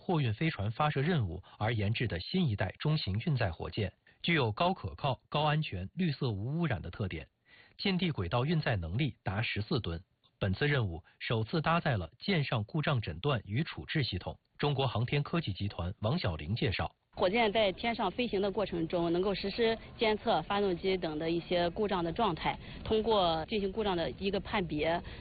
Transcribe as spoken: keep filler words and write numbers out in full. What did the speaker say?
货运飞船发射任务而研制的新一代中型运载火箭，具有高可靠、高安全、绿色无污染的特点，近地轨道运载能力达十四吨。本次任务首次搭载了舰上故障诊断与处置系统。中国航天科技集团王晓玲介绍。 火箭在天上飞行的过程中，能够实时监测发动机等的一些故障的状态，通过进行故障的一个判别，